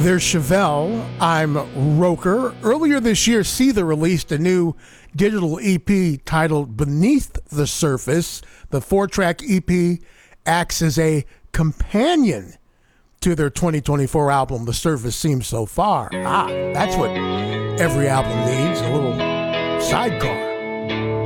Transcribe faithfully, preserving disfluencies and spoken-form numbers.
There's Chevelle. I'm Roker. Earlier this year, Seether released a new digital E P titled Beneath the Surface. The four-track E P acts as a companion to their twenty twenty-four album, The Surface Seems So Far. Ah, that's what every album needs, a little sidecar.